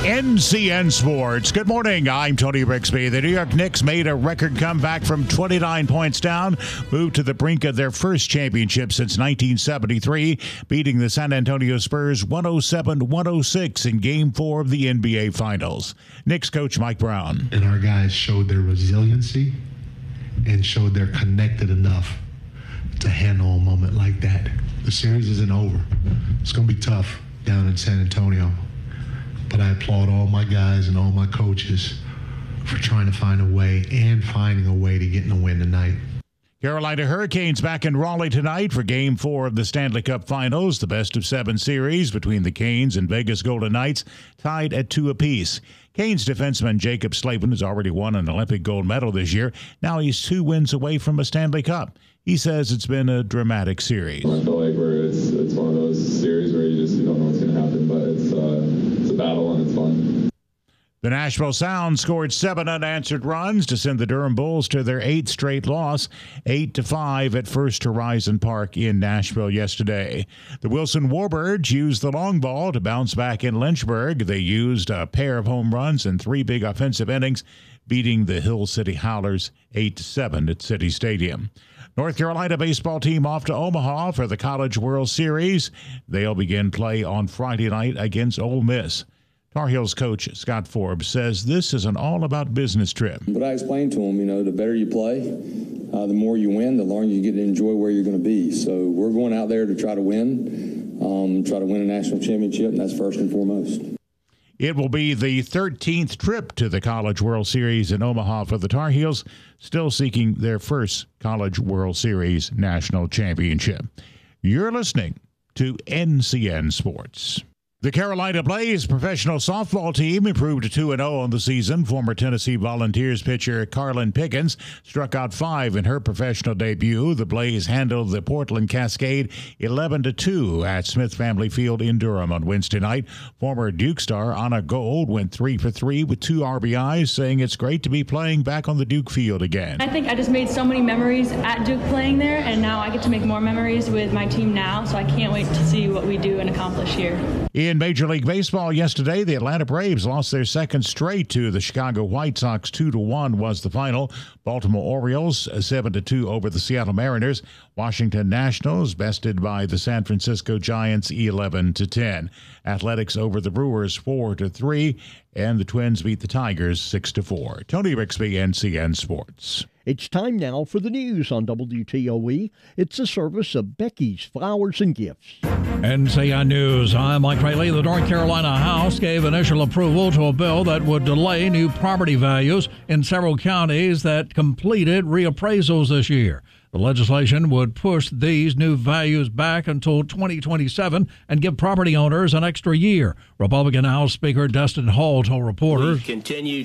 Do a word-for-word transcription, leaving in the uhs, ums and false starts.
N C N Sports. Good morning. I'm Tony Rixby. The New York Knicks made a record comeback from twenty-nine points down, moved to the brink of their first championship since nineteen seventy-three, beating the San Antonio Spurs one oh seven to one oh six in Game four of the N B A Finals. Knicks coach Mike Brown. And our guys showed their resiliency and showed they're connected enough to handle a moment like that. The series isn't over. It's going to be tough down in San Antonio. But I applaud all my guys and all my coaches for trying to find a way and finding a way to get in the win tonight. Carolina Hurricanes back in Raleigh tonight for Game four of the Stanley Cup Finals. The best of seven series between the Canes and Vegas Golden Knights tied at two apiece. Canes defenseman Jacob Slavin has already won an Olympic gold medal this year. Now he's two wins away from a Stanley Cup. He says it's been a dramatic series. I feel like we're, it's, it's one of those series where you just you don't know what's going to happen, but it's, uh, it's a battle and it's fun. The Nashville Sound scored seven unanswered runs to send the Durham Bulls to their eighth straight loss, eight to five at First Horizon Park in Nashville yesterday. The Wilson Warbirds used the long ball to bounce back in Lynchburg. They used a pair of home runs and three big offensive innings, beating the Hill City Howlers eight to seven at City Stadium. North Carolina baseball team off to Omaha for the College World Series. They'll begin play on Friday night against Ole Miss. Tar Heels coach Scott Forbes says this is an all-about-business trip. But I explained to him, you know, the better you play, uh, the more you win, the longer you get to enjoy where you're going to be. So we're going out there to try to win, um, try to win a national championship, and that's first and foremost. It will be the thirteenth trip to the College World Series in Omaha for the Tar Heels, still seeking their first College World Series national championship. You're listening to N C N Sports. The Carolina Blaze professional softball team improved to two and oh on the season. Former Tennessee Volunteers pitcher Carlin Pickens struck out five in her professional debut. The Blaze handled the Portland Cascade eleven to two at Smith Family Field in Durham on Wednesday night. Former Duke star Anna Gold went three for three with two R B Is, saying it's great to be playing back on the Duke field again. I think I just made so many memories at Duke playing there, and now I get to make more memories with my team now, so I can't wait to see what we do and accomplish here. In Major League Baseball yesterday, the Atlanta Braves lost their second straight to the Chicago White Sox. two to one was the final. Baltimore Orioles seven to two over the Seattle Mariners. Washington Nationals bested by the San Francisco Giants eleven to ten. Athletics over the Brewers four to three, and the Twins beat the Tigers six to four. Tony Rixby, N C N Sports. It's time now for the news on W T O E. It's a service of Becky's Flowers and Gifts. N C N News, I'm Mike Rayleigh. The North Carolina House gave initial approval to a bill that would delay new property values in several counties that completed reappraisals this year. The legislation would push these new values back until twenty twenty-seven and give property owners an extra year. Republican House Speaker Dustin Hall told reporters, we continue